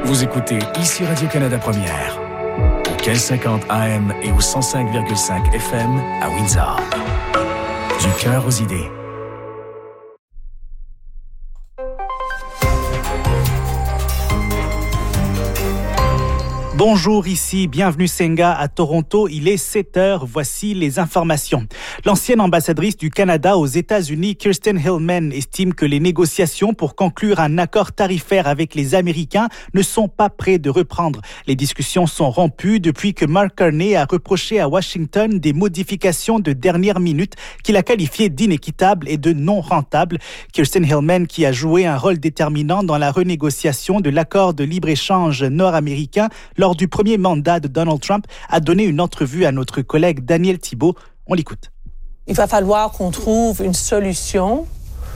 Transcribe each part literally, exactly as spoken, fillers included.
Vous écoutez ici Radio-Canada Première, au quinze cinquante A M et au cent cinq virgule cinq F M à Windsor. Du cœur aux idées. Bonjour, ici, bienvenue Senga à Toronto. Il est sept heures, voici les informations. L'ancienne ambassadrice du Canada aux États-Unis, Kirsten Hillman, estime que les négociations pour conclure un accord tarifaire avec les Américains ne sont pas près de reprendre. Les discussions sont rompues depuis que Mark Carney a reproché à Washington des modifications de dernière minute qu'il a qualifiées d'inéquitables et de non rentables. Kirsten Hillman, qui a joué un rôle déterminant dans la renégociation de l'accord de libre-échange nord-américain lors du premier mandat de Donald Trump, a donné une entrevue à notre collègue Daniel Thibault. On l'écoute. Il va falloir qu'on trouve une solution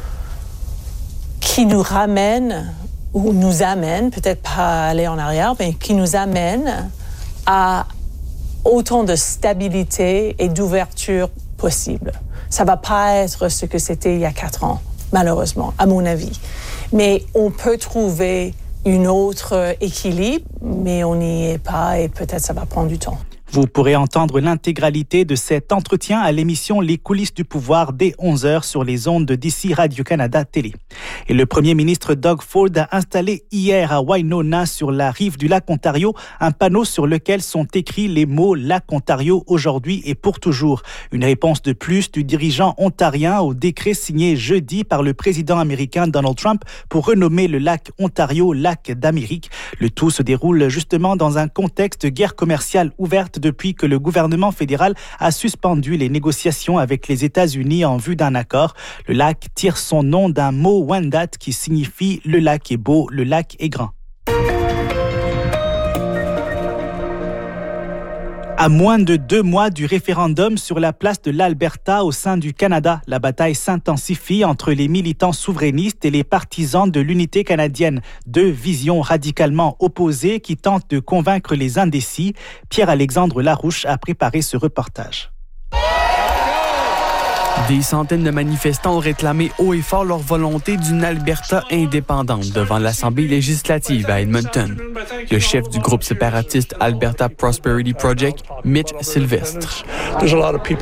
qui nous ramène, ou nous amène, peut-être pas aller en arrière, mais qui nous amène à autant de stabilité et d'ouverture possible. Ça va pas être ce que c'était il y a quatre ans, malheureusement, à mon avis. Mais on peut trouver un autre équilibre, mais on n'y est pas et peut-être ça va prendre du temps. Vous pourrez entendre l'intégralité de cet entretien à l'émission Les coulisses du pouvoir dès onze heures sur les ondes d'ici Radio-Canada Télé. Et le premier ministre Doug Ford a installé hier à Winona, sur la rive du lac Ontario, un panneau sur lequel sont écrits les mots « Lac Ontario aujourd'hui et pour toujours ». Une réponse de plus du dirigeant ontarien au décret signé jeudi par le président américain Donald Trump pour renommer le lac Ontario lac d'Amérique. Le tout se déroule justement dans un contexte de guerre commerciale ouverte depuis que le gouvernement fédéral a suspendu les négociations avec les États-Unis en vue d'un accord. Le lac tire son nom d'un mot Wendat qui signifie « le lac est beau, le lac est grand ». À moins de deux mois du référendum sur la place de l'Alberta au sein du Canada, la bataille s'intensifie entre les militants souverainistes et les partisans de l'unité canadienne. Deux visions radicalement opposées qui tentent de convaincre les indécis. Pierre-Alexandre Larouche a préparé ce reportage. Des centaines de manifestants ont réclamé haut et fort leur volonté d'une Alberta indépendante devant l'Assemblée législative à Edmonton. Le chef du groupe séparatiste Alberta Prosperity Project, Mitch Sylvestre. Il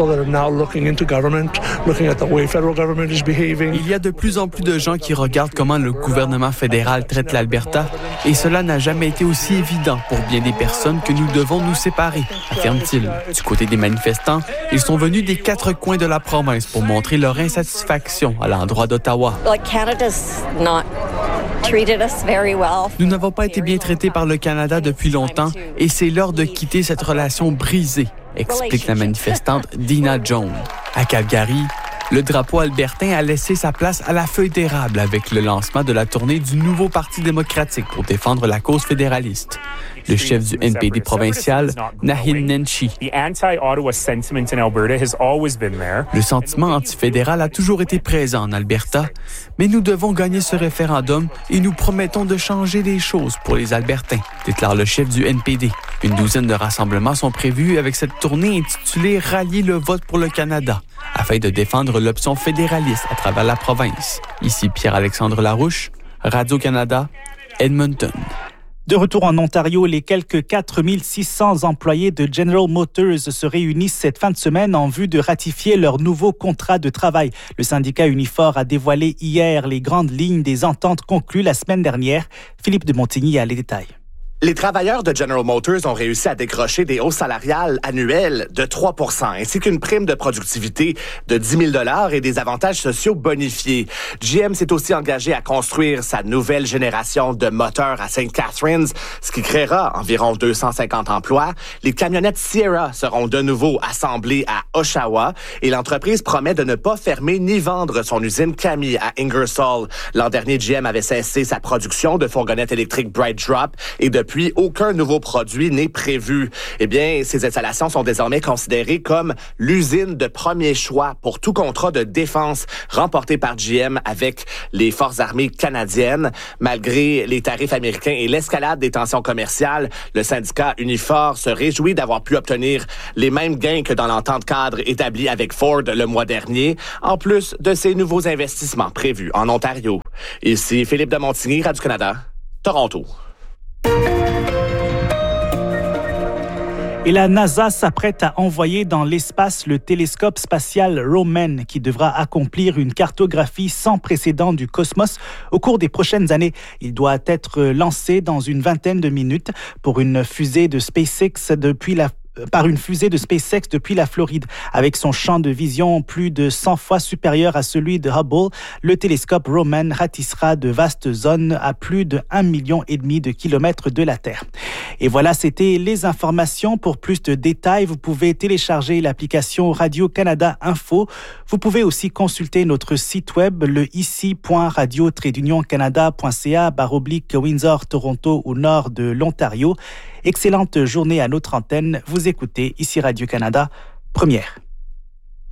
y a de plus en plus de gens qui regardent comment le gouvernement fédéral traite l'Alberta et cela n'a jamais été aussi évident pour bien des personnes que nous devons nous séparer, affirme-t-il. Du côté des manifestants, ils sont venus des quatre coins de la province pour montrer leur insatisfaction à l'endroit d'Ottawa. Nous n'avons pas été bien traités par le Canada depuis longtemps et c'est l'heure de quitter cette relation brisée, explique la manifestante Dina Jones. À Calgary, le drapeau albertain a laissé sa place à la feuille d'érable avec le lancement de la tournée du nouveau Parti démocratique pour défendre la cause fédéraliste. Le chef du N P D provincial, Naheed Nenshi. Le sentiment antifédéral a toujours été présent en Alberta, mais nous devons gagner ce référendum et nous promettons de changer les choses pour les Albertains, déclare le chef du N P D. Une douzaine de rassemblements sont prévus avec cette tournée intitulée « Rallier le vote pour le Canada » afin de défendre l'option fédéraliste à travers la province. Ici Pierre-Alexandre Larouche, Radio-Canada, Edmonton. De retour en Ontario, les quelques quatre mille six cents employés de General Motors se réunissent cette fin de semaine en vue de ratifier leur nouveau contrat de travail. Le syndicat Unifor a dévoilé hier les grandes lignes des ententes conclues la semaine dernière. Philippe de Montigny a les détails. Les travailleurs de General Motors ont réussi à décrocher des hausses salariales annuelles de trois pour cent, ainsi qu'une prime de productivité de dix mille dollars et des avantages sociaux bonifiés. G M s'est aussi engagé à construire sa nouvelle génération de moteurs à Saint Catharines, ce qui créera environ deux cent cinquante emplois. Les camionnettes Sierra seront de nouveau assemblées à Oshawa et l'entreprise promet de ne pas fermer ni vendre son usine Cami à Ingersoll. L'an dernier, G M avait cessé sa production de fourgonnettes électriques Bright Drop et de Depuis, aucun nouveau produit n'est prévu. Eh bien, ces installations sont désormais considérées comme l'usine de premier choix pour tout contrat de défense remporté par G M avec les forces armées canadiennes. Malgré les tarifs américains et l'escalade des tensions commerciales, le syndicat Unifor se réjouit d'avoir pu obtenir les mêmes gains que dans l'entente cadre établie avec Ford le mois dernier, en plus de ces nouveaux investissements prévus en Ontario. Ici Philippe de Montigny, Radio-Canada, Toronto. Et la NASA s'apprête à envoyer dans l'espace le télescope spatial Roman qui devra accomplir une cartographie sans précédent du cosmos au cours des prochaines années. Il doit être lancé dans une vingtaine de minutes pour une fusée de SpaceX depuis la par une fusée de SpaceX depuis la Floride. Avec son champ de vision plus de cent fois supérieur à celui de Hubble, le télescope Roman ratissera de vastes zones à plus de un million et demi de kilomètres de la Terre. Et voilà, c'était les informations. Pour plus de détails, vous pouvez télécharger l'application Radio-Canada Info. Vous pouvez aussi consulter notre site web, le ici point radio tiret union canada point c a barre oblique Windsor, Toronto au nord de l'Ontario. Excellente journée à notre antenne. Vous écoutez ici Radio-Canada, première.